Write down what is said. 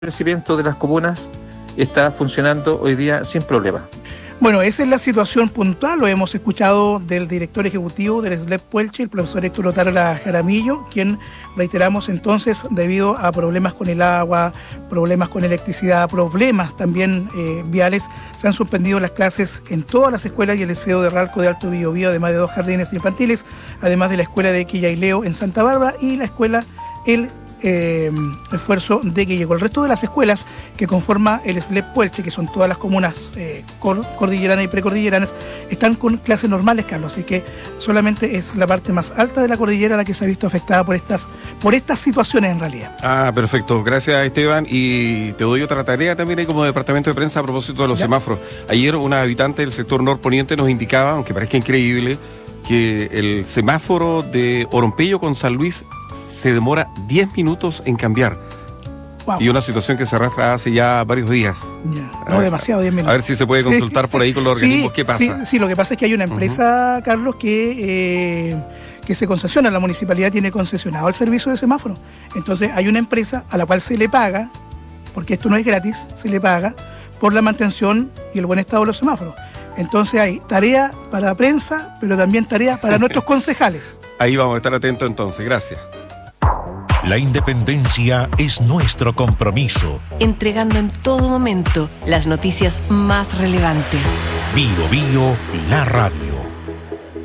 establecimientos de las comunas está funcionando hoy día sin problema. Bueno, esa es la situación puntual, lo hemos escuchado del director ejecutivo del SLEP Puelche, el profesor Héctor Otárola Jaramillo, quien, reiteramos entonces, debido a problemas con el agua, problemas con electricidad, problemas también viales, se han suspendido las clases en todas las escuelas y el liceo de Ralco de Alto Biobío, además de 2 jardines infantiles, además de la escuela de Quillaileo en Santa Bárbara y la escuela El Esfuerzo de que llegó. El resto de las escuelas que conforma el SLEP Puelche, que son todas las comunas cordilleranas y precordilleranas, están con clases normales, Carlos, así que solamente es la parte más alta de la cordillera la que se ha visto afectada por estas situaciones en realidad. Ah, perfecto, gracias Esteban, y te doy otra tarea también ahí como departamento de prensa a propósito de los semáforos. Ayer una habitante del sector norponiente nos indicaba, aunque parezca increíble, que el semáforo de Orompello con San Luis se demora 10 minutos en cambiar. Wow. Y una situación que se arrastra hace ya varios días. Ya. No, demasiado, 10 minutos. A ver si se puede consultar por ahí con los organismos qué pasa. Sí, lo que pasa es que hay una empresa, Carlos, que se concesiona, la municipalidad tiene concesionado el servicio de semáforo. Entonces hay una empresa a la cual se le paga, porque esto no es gratis, se le paga por la mantención y el buen estado de los semáforos. Entonces hay tarea para la prensa, pero también tarea para nuestros concejales. Ahí vamos a estar atentos entonces, gracias. La independencia es nuestro compromiso. Entregando en todo momento las noticias más relevantes. Bio Bio, la radio.